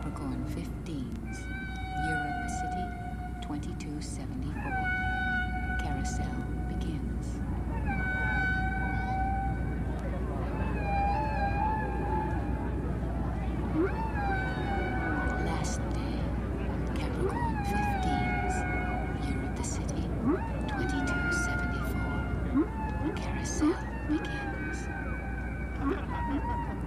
Capricorn 15s, year of the city 2274. Carousel begins. Last day, Capricorn 15s, year of the city 2274. Carousel begins.